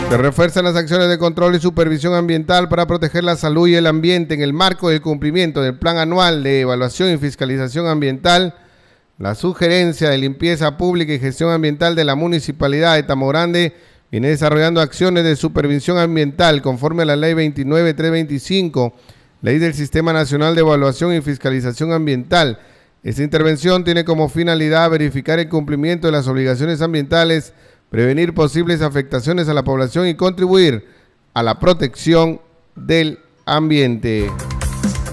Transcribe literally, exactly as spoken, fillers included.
Se refuerzan las acciones de control y supervisión ambiental para proteger la salud y el ambiente en el marco del cumplimiento del Plan Anual de Evaluación y Fiscalización Ambiental. La Sugerencia de Limpieza Pública y Gestión Ambiental de la Municipalidad de Tamogrande viene desarrollando acciones de supervisión ambiental conforme a la Ley veintinueve mil trescientos veinticinco, Ley del Sistema Nacional de Evaluación y Fiscalización Ambiental. Esta intervención tiene como finalidad verificar el cumplimiento de las obligaciones ambientales, prevenir posibles afectaciones a la población y contribuir a la protección del ambiente.